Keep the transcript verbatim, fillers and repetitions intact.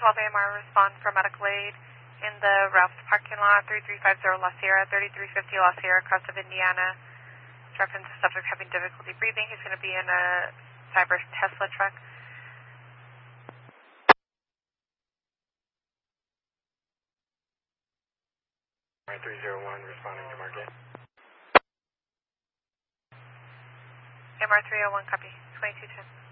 twelve A M R respond for medical aid in the Ralph's parking lot, three three five zero La Sierra, thirty-three fifty La Sierra, Crest of Indiana. Reference to subject having difficulty breathing. He's going to be in a Cyber Tesla truck. three zero one responding to market. M R three oh one, copy. twenty-two ten.